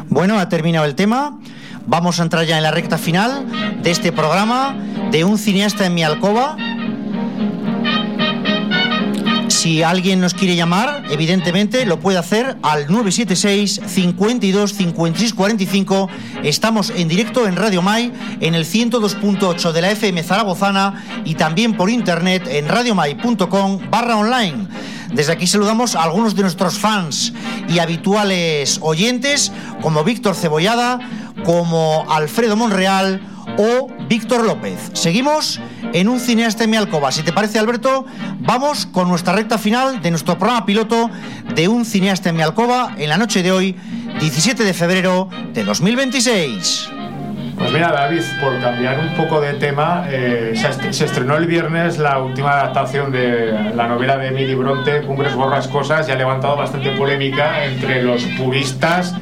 Bueno, ha terminado el tema. Vamos a entrar ya en la recta final de este programa de Un cineasta en mi alcoba. Si alguien nos quiere llamar, evidentemente lo puede hacer al 976 52 56 45. Estamos en directo en Radio Mai, en el 102.8 de la FM zaragozana y también por internet en radiomai.com/online. Desde aquí saludamos a algunos de nuestros fans y habituales oyentes, como Víctor Cebollada, como Alfredo Monreal o Víctor López. Seguimos en Un cineasta en mi alcoba. Si te parece, Alberto, vamos con nuestra recta final de nuestro programa piloto de Un cineasta en mi alcoba en la noche de hoy, 17 de febrero de 2026. Pues mira, David, por cambiar un poco de tema, se estrenó el viernes la última adaptación de la novela de Emily Bronte, Cumbres Borrascosas, y ha levantado bastante polémica entre los puristas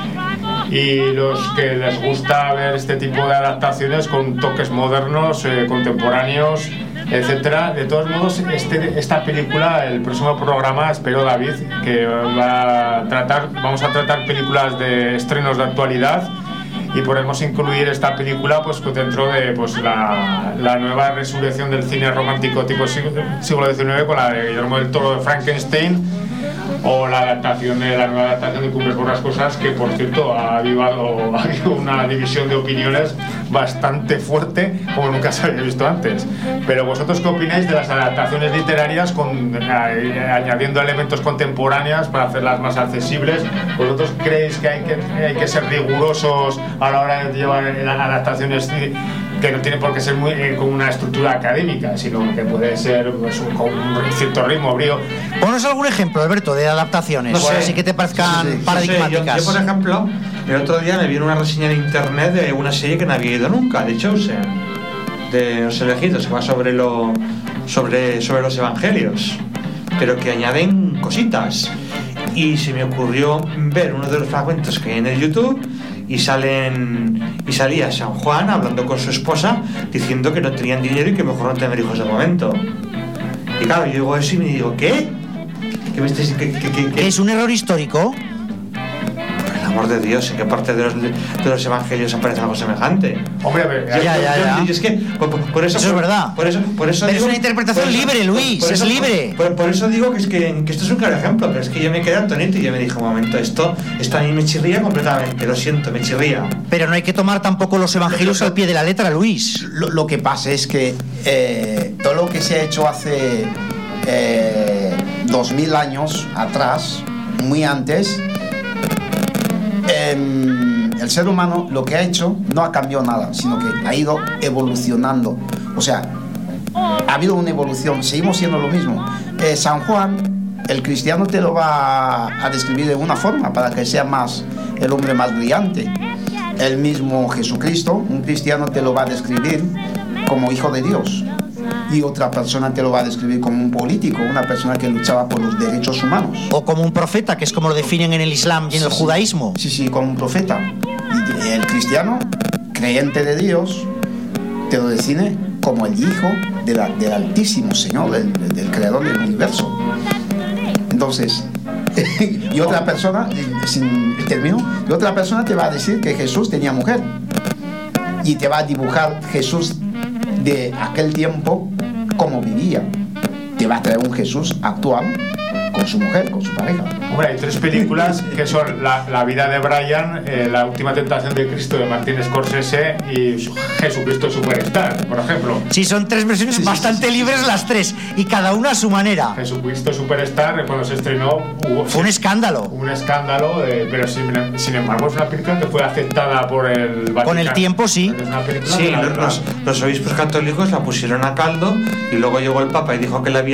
y los que les gusta ver este tipo de adaptaciones con toques modernos, contemporáneos, etcétera. De todos modos, esta película, el próximo programa, espero, David, que vamos a tratar películas de estrenos de actualidad, y podemos incluir esta película pues dentro de la nueva resurrección del cine romántico tipo siglo XIX, con la de Guillermo del Toro de Frankenstein, o la nueva adaptación de Cumbres Borrascosas, que por cierto ha habido una división de opiniones bastante fuerte, como nunca se había visto antes. Pero vosotros, ¿qué opináis de las adaptaciones literarias añadiendo elementos contemporáneos para hacerlas más accesibles? ¿Vosotros creéis que hay que ser rigurosos a la hora de llevar adaptaciones que no tiene por qué ser con una estructura académica, sino que puede ser con un cierto ritmo, brío? Ponos algún ejemplo, Alberto, de adaptaciones, así que te parezcan paradigmáticas. Yo, por ejemplo, el otro día me vi una reseña en internet de una serie que no había ido nunca, de Chosen, de Los Elegidos, que va sobre los evangelios, pero que añaden cositas. Y se me ocurrió ver uno de los fragmentos que hay en el YouTube, y salía San Juan hablando con su esposa diciendo que no tenían dinero y que mejor no tener hijos de momento. Y claro, yo digo eso y me digo, ¿qué? ¿Qué me estáis diciendo? ¿Es un error histórico? Por el amor de Dios, ¿en qué parte de los evangelios aparece algo semejante? Hombre, a ver, ya. Es que por eso es verdad. Por eso pero digo, es una interpretación libre, Luis, es libre. Por eso digo que esto es un claro ejemplo, pero es que yo me quedé atónito y yo me dije, un momento, esto a mí me chirría completamente, lo siento, me chirría. Pero no hay que tomar tampoco los evangelios al pie de la letra, Luis. Lo que pasa es que todo lo que se ha hecho hace 2000 años atrás, muy antes, el ser humano lo que ha hecho no ha cambiado nada, sino que ha ido evolucionando. O sea, ha habido una evolución, seguimos siendo lo mismo. San Juan, el cristiano te lo va a describir de una forma para que sea el hombre más brillante. El mismo Jesucristo, un cristiano te lo va a describir como hijo de Dios, y otra persona te lo va a describir como un político, una persona que luchaba por los derechos humanos. O como un profeta, que es como lo definen en el Islam y en el judaísmo. Sí, como un profeta. Y el cristiano, creyente de Dios, te lo define como el hijo del Altísimo Señor, del creador del universo. Entonces, y otra persona, y otra persona te va a decir que Jesús tenía mujer, y te va a dibujar Jesús de aquel tiempo como vivía. Te va a traer un Jesús actual con su mujer, con su pareja. Hombre, hay tres películas que son La vida de Brian, La última tentación de Cristo de Martin Scorsese y Jesucristo Superstar, por ejemplo. Sí, son tres versiones bastante libres las tres, y cada una a su manera. Jesucristo Superstar, cuando se estrenó, fue un escándalo. Un escándalo, pero sin embargo es una película que fue aceptada por el Vaticano. Con el tiempo, sí. Es una película sí, los obispos católicos la pusieron a caldo, y luego llegó el Papa y dijo que la había